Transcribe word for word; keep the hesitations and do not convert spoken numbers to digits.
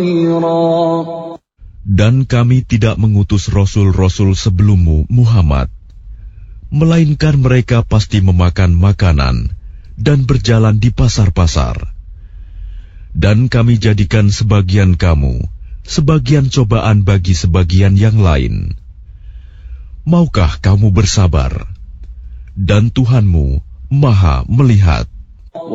Dan kami tidak mengutus rasul-rasul sebelummu, Muhammad, melainkan mereka pasti memakan makanan dan berjalan di pasar-pasar. Dan kami jadikan sebagian kamu sebagian cobaan bagi sebagian yang lain. Maukah kamu bersabar? Dan Tuhanmu Maha melihat.